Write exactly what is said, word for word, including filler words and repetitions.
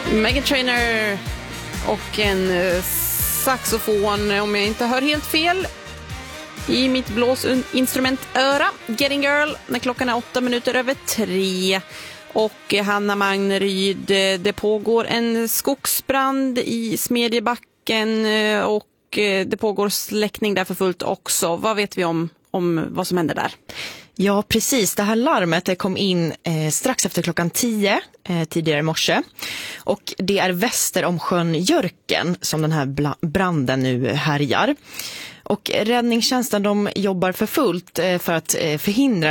Meghan Trainor och en eh, saxofon, om jag inte hör helt fel, i mitt blåsinstrumentöra. Getting Girl, när klockan är åtta minuter över tre. Och Hanna Magneryd, det pågår en skogsbrand i Smedjebacken och det pågår släckning där för fullt också. Vad vet vi om, om vad som händer där? Ja, precis. Det här larmet det kom in eh, strax efter klockan tio eh, tidigare i morse. Och det är väster om sjön Jörken som den här bla- branden nu härjar. Och räddningstjänsten de jobbar för fullt eh, för att eh, förhindra